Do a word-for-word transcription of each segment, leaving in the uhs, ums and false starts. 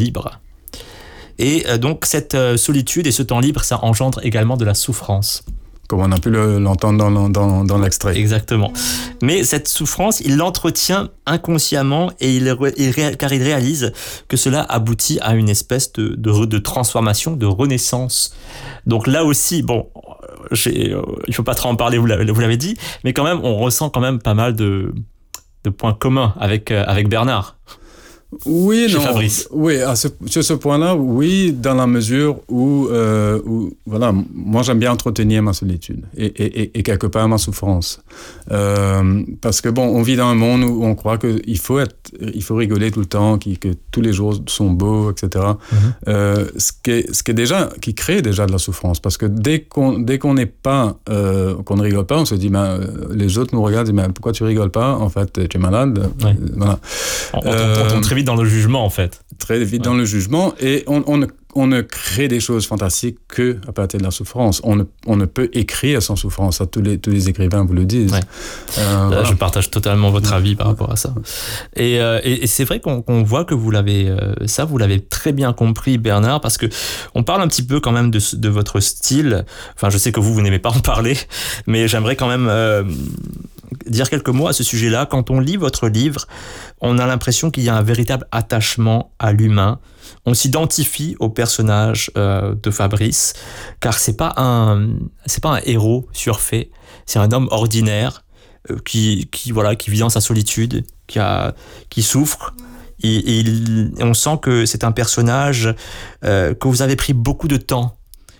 libre. Et euh, donc cette euh, solitude et ce temps libre, ça engendre également de la souffrance. Comme on a pu le, l'entendre dans, dans, dans l'extrait. Exactement. Mais cette souffrance, il l'entretient inconsciemment et il, il, car il réalise que cela aboutit à une espèce de, de, de transformation, de renaissance. Donc là aussi, bon, j'ai, euh, il ne faut pas trop en parler, vous l'avez, vous l'avez dit, mais quand même, on ressent quand même pas mal de, de points communs avec, euh, avec Bernard. Oui, Chez non. Fabrice. Oui, à ce, sur ce point-là, oui, dans la mesure où, euh, où, voilà, moi j'aime bien entretenir ma solitude et, et, et quelque part ma souffrance. Euh, parce que bon, on vit dans un monde où on croit qu'il faut être, il faut rigoler tout le temps, qui, que tous les jours sont beaux, et cetera. Mm-hmm. Euh, ce qui est, ce qui est déjà, qui crée déjà de la souffrance, parce que dès qu'on, dès qu'on n'est pas, euh, qu'on ne rigole pas, on se dit, ben, les autres nous regardent, et disent, ben, pourquoi tu rigoles pas? En fait, tu es malade. Ouais. Voilà. On, on, on tombe très vite dans le jugement, en fait. Très vite ouais. dans le jugement, et on, on, ne, on ne crée des choses fantastiques que à partir de la souffrance. On ne, on ne peut écrire sans souffrance. Ça, tous les, tous les écrivains vous le disent. Ouais. Euh, voilà. Je partage totalement votre avis par rapport à ça. Et, euh, et, et c'est vrai qu'on, qu'on voit que vous l'avez, euh, ça, vous l'avez très bien compris, Bernard, parce que on parle un petit peu quand même de, de votre style. Enfin, je sais que vous, vous n'aimez pas en parler, mais j'aimerais quand même euh, dire quelques mots à ce sujet-là. Quand on lit votre livre, on a l'impression qu'il y a un véritable attachement à l'humain. On s'identifie au personnage euh, de Fabrice, car c'est pas un, c'est pas un héros surfait. C'est un homme ordinaire euh, qui, qui voilà, qui vit dans sa solitude, qui a, qui souffre. Et, et, il, et on sent que c'est un personnage euh, que vous avez pris beaucoup de temps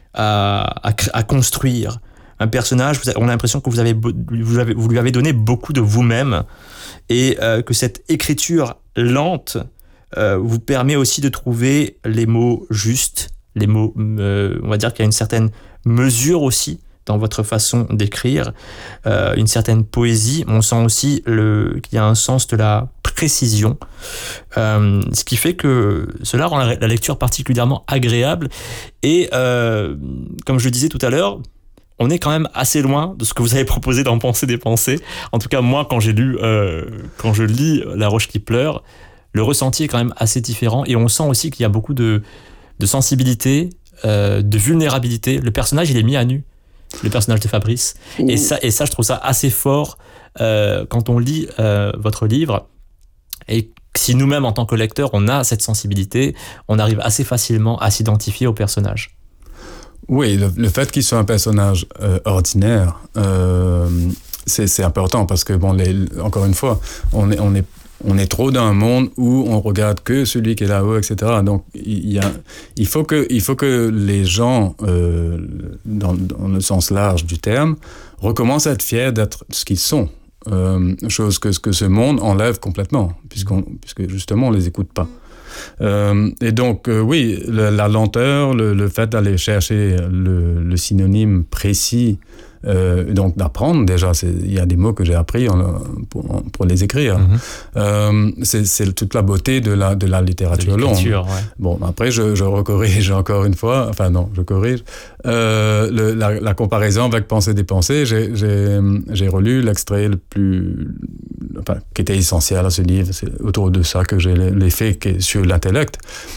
à, à, à construire. Un personnage, vous avez, on a l'impression que vous, avez, vous, avez, vous lui avez donné beaucoup de vous-même et euh, que cette écriture lente euh, vous permet aussi de trouver les mots justes, les mots, euh, on va dire qu'il y a une certaine mesure aussi dans votre façon d'écrire, euh, une certaine poésie. On sent aussi le, qu'il y a un sens de la précision, euh, ce qui fait que cela rend la, la lecture particulièrement agréable et euh, comme je le disais tout à l'heure, on est quand même assez loin de ce que vous avez proposé dans Penser des pensées. En tout cas, moi, quand j'ai lu, euh, quand je lis La Roche qui pleure, le ressenti est quand même assez différent et on sent aussi qu'il y a beaucoup de, de sensibilité, euh, de vulnérabilité. Le personnage, il est mis à nu, le personnage de Fabrice. Mmh. Et ça, et ça, je trouve ça assez fort euh, quand on lit euh, votre livre. Et si nous-mêmes, en tant que lecteurs, on a cette sensibilité, on arrive assez facilement à s'identifier au personnage. Oui, le, le fait qu'il soit un personnage euh, ordinaire, euh, c'est, c'est important parce que, bon, les, encore une fois, on est, on est, on est trop dans un monde où on regarde que celui qui est là-haut, et cetera. Donc, il, y a, il, faut, que, il faut que les gens, euh, dans, dans le sens large du terme, recommencent à être fiers d'être ce qu'ils sont. Euh, chose que, que ce monde enlève complètement, puisqu'on, puisque justement, on ne les écoute pas. Euh, et donc, euh, oui, le, la lenteur, le, le fait d'aller chercher le, le synonyme précis, euh, donc d'apprendre déjà, il y a des mots que j'ai appris en, pour, pour les écrire. Mm-hmm. Euh, c'est, c'est toute la beauté de la, de la littérature longue. Ouais. Bon, après, je, je recorrige encore une fois, enfin non, je corrige, euh, le, la, la comparaison avec Penser des pensées, j'ai, j'ai, j'ai relu l'extrait le plus... Enfin, qui était essentiel à ce livre, c'est autour de ça que j'ai l'effet sur l'intellect.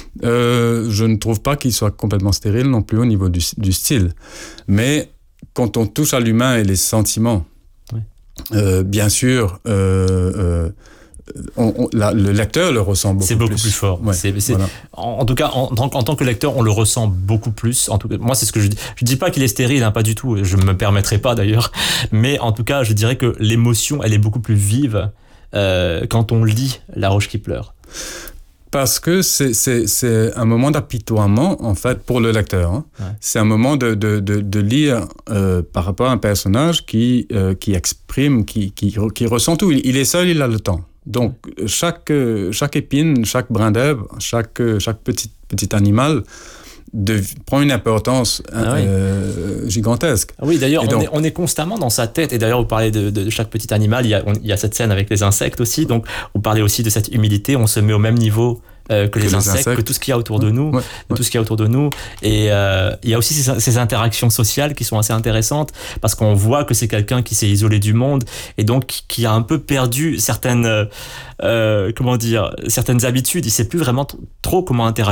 Euh, je ne trouve pas qu'il soit complètement stérile non plus au niveau du, du style. Mais quand on touche à l'humain et les sentiments, oui. euh, bien sûr, euh, euh, on, on, la, le lecteur le ressent beaucoup plus. C'est beaucoup plus, plus fort. Ouais, c'est, c'est, voilà. en, en tout cas, en, en, en tant que lecteur, on le ressent beaucoup plus. En tout cas, moi, c'est ce que je dis. Je dis pas qu'il est stérile, hein, pas du tout. Je me permettrai pas d'ailleurs. Mais en tout cas, je dirais que l'émotion, elle est beaucoup plus vive euh, quand on lit La Roche qui pleure. Parce que c'est, c'est, c'est un moment d'apitoiement, en fait, pour le lecteur. Hein. Ouais. C'est un moment de, de, de, de lire euh, par rapport à un personnage qui, euh, qui exprime, qui, qui, qui ressent tout. Il, il est seul, il a le temps. Donc, chaque, chaque épine, chaque brin d'herbe, chaque, chaque petit, petit animal de, prend une importance ah oui. euh, gigantesque. Oui, d'ailleurs, on, donc, est, on est constamment dans sa tête. Et d'ailleurs, vous parlez de, de chaque petit animal. Il y, a, on, il y a cette scène avec les insectes aussi. Donc, vous parlez aussi de cette humilité. On se met au même niveau euh, que, que les, les insectes, insectes, que tout ce qu'il y a autour de nous, ouais, ouais. tout ce qu'il y a autour de nous. Et euh, il y a aussi ces, ces interactions sociales qui sont assez intéressantes parce qu'on voit que c'est quelqu'un qui s'est isolé du monde et donc qui a un peu perdu certaines, euh, comment dire, certaines habitudes. Il sait plus vraiment t- trop comment interagir.